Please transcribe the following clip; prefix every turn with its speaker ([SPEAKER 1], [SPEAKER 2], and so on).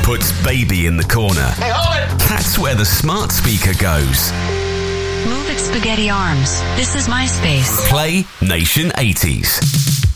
[SPEAKER 1] puts baby in the corner.
[SPEAKER 2] Hey, hold it!
[SPEAKER 1] That's where the smart speaker goes.
[SPEAKER 3] Move it, spaghetti arms. This is my space.
[SPEAKER 1] Play Nation 80s.